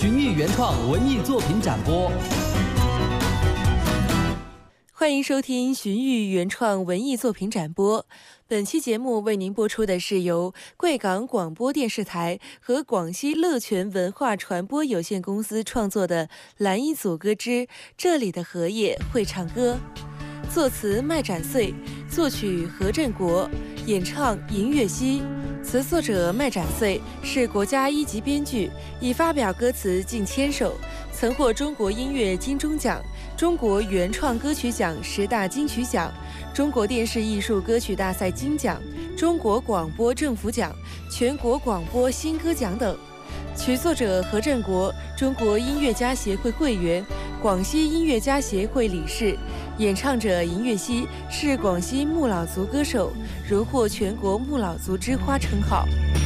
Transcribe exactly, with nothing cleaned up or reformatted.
寻觅原创文艺作品展播。 欢迎收听寻遇原创文艺作品展播。本期节目为您播出的是由贵港广播电视台和广西乐泉文化传播有限公司创作的《蓝衣组歌之这里的荷叶会唱歌》，作词麦展穗，作曲何振国，演唱银月溪。词作者麦展穗是国家一级编剧，已发表歌词近千首，曾获中国音乐金钟奖、中国原创歌曲奖十大金曲奖、中国电视艺术歌曲大赛金奖、中国广播政府奖、全国广播新歌奖等。曲作者何振国，中国音乐家协会会员，广西音乐家协会理事。演唱者银月溪是广西木老族歌手，荣获全国木老族之花称号。